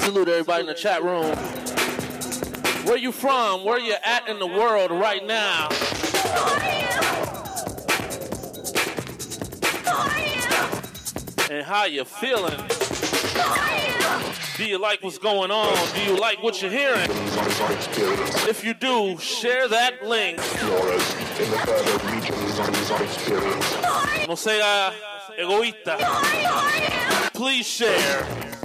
Salute everybody in the chat room. Where you from? Where you at in the world right now? And how you feeling? Do you like what's going on? Do you like what you're hearing? If you do, share that link. No sea egoísta. Please share.